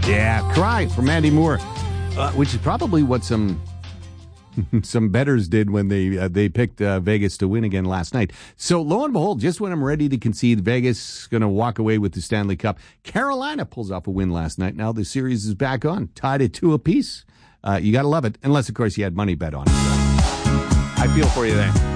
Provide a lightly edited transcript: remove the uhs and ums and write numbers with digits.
Yeah, Cry from Andy Moore, which is probably what some bettors did when they picked Vegas to win again last night. So lo and behold, just when I'm ready to concede Vegas going to walk away with the Stanley Cup, Carolina pulls off a win last night. Now the series is back on, tied at 2 apiece. You got to love it, unless, of course, you had money bet on it. So I feel for you there.